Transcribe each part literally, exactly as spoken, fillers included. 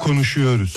Konuşuyoruz.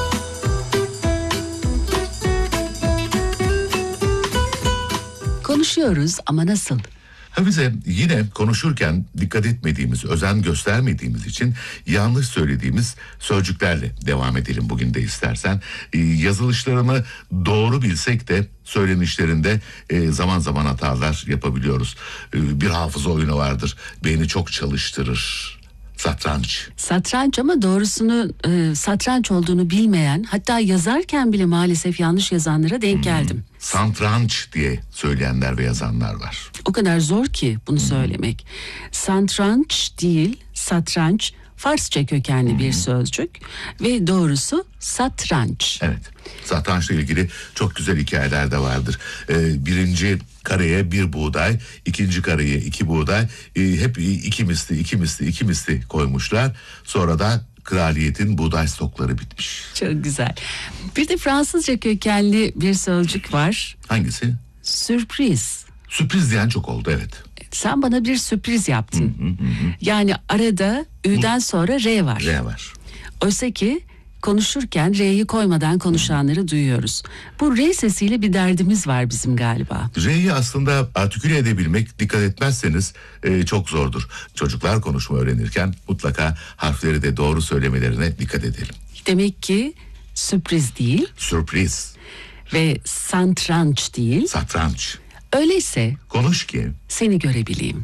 Konuşuyoruz ama nasıl? Hafize, yine konuşurken dikkat etmediğimiz, özen göstermediğimiz için yanlış söylediğimiz sözcüklerle devam edelim bugün de istersen. Ee, yazılışlarını doğru bilsek de söylenişlerinde e, zaman zaman hatalar yapabiliyoruz. Ee, bir hafıza oyunu vardır, beyni çok çalıştırır. Satranç. Satranç ama doğrusunu e, satranç olduğunu bilmeyen, hatta yazarken bile maalesef yanlış yazanlara denk geldim. Hmm. Santranç diye söyleyenler ve yazanlar var. O kadar zor ki bunu hmm. söylemek. Santranç değil, satranç Farsça kökenli hmm. bir sözcük ve doğrusu satranç. Evet. Satrançla ilgili çok güzel hikayeler de vardır. Ee, birinci kareye bir buğday, ikinci kareye iki buğday, e, hep iki misli, iki misli, iki misli koymuşlar. Sonra da kraliyetin buğday stokları bitmiş. Çok güzel. Bir de Fransızca kökenli bir sözcük var. Hangisi? Sürpriz. Sürpriz diyen çok oldu, evet. Sen bana bir sürpriz yaptın. Hı hı hı. Yani arada Ü'den sonra R var. R var. Oysa ki konuşurken R'yi koymadan konuşanları duyuyoruz. Bu R sesiyle bir derdimiz var bizim galiba. R'yi aslında artiküle edebilmek, dikkat etmezseniz e, çok zordur. Çocuklar konuşma öğrenirken mutlaka harfleri de doğru söylemelerine dikkat edelim. Demek ki sürpriz değil. Sürpriz. Ve satranç değil. Satranç. Öyleyse konuş ki seni görebileyim.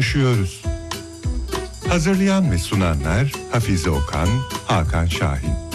Konuşuyoruz. Hazırlayan ve sunanlar Hafize Okan, Hakan Şahin.